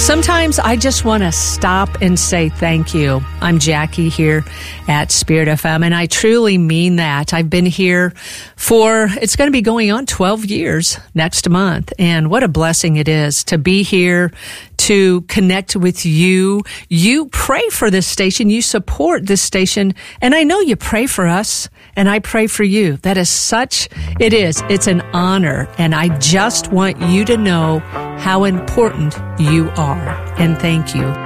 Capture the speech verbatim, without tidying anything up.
Sometimes I just want to stop and say thank you. I'm Jackie here at Spirit F M, and I truly mean that. I've been here for, it's going to be going on twelve years next month, and what a blessing it is to be here, to connect with you. You pray for this station, you support this station, and I know you pray for us, and I pray for you. That is such, it is, it's an honor, and I just want you to know how important you are. And thank you.